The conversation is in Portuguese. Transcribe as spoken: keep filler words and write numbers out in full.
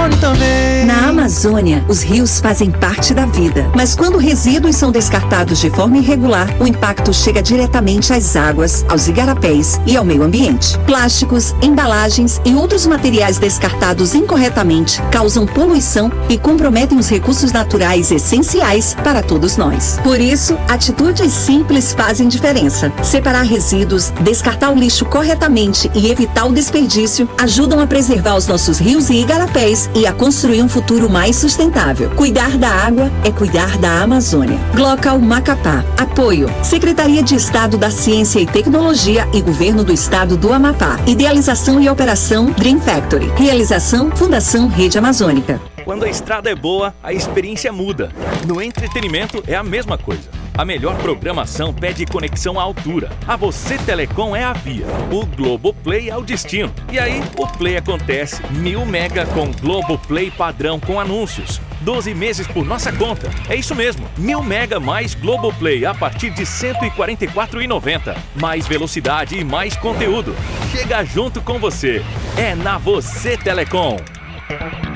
Amazônia também. Na Amazônia, os rios fazem parte da vida. Mas quando resíduos são descartados de forma irregular, o impacto chega diretamente às águas, aos igarapés e ao meio ambiente. Plásticos, embalagens e outros materiais descartados incorretamente causam poluição e comprometem os recursos naturais essenciais para todos nós. Por isso, atitudes simples fazem diferença. Separar resíduos, descartar o lixo corretamente e evitar o desperdício ajudam a preservar os nossos rios e igarapés e a construir um futuro mais sustentável. Cuidar da água é cuidar da Amazônia. Glocal Macapá. Apoio: Secretaria de Estado da Ciência e Tecnologia e Governo do Estado do Amapá. Idealização e operação Dream Factory. Realização Fundação Rede Amazônica. Quando a estrada é boa, a experiência muda. No entretenimento é a mesma coisa. A melhor programação pede conexão à altura. A Você Telecom é a via. O Globoplay é o destino. E aí, o Play acontece. Mil mega com Globoplay padrão com anúncios. doze meses por nossa conta. É isso mesmo. Mil mega mais Globoplay a partir de cento e quarenta e quatro reais e noventa centavos. Mais velocidade e mais conteúdo. Chega junto com você. É na Você Telecom.